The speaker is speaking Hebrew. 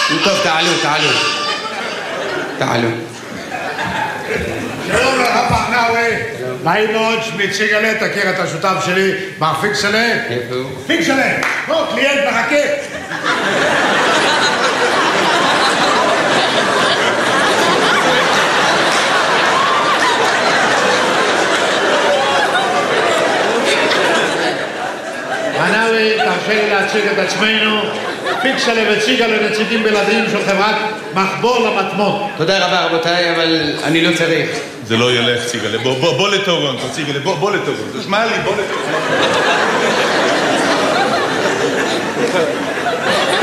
טוב, תעלו. שלום לך פחנאווי. נעים מאוד, שמי ציגלה, תכיר את השותף שלי, מר פיקסלה. איפה הוא? פיקסלה, בוא, קליינט מחכה. פחנאווי, תרשה לי להציג את עצמנו. פיקסלה וציגלה נציגים בלעדיים של חברת מחבור למטמון. תודה רבה רבותיי, אבל אני לא צריך. זה לא ילך, ציגלה. בוא לטורונטו, ציגלה, בוא לטורונטו. שמע לי, בוא לטורונטו.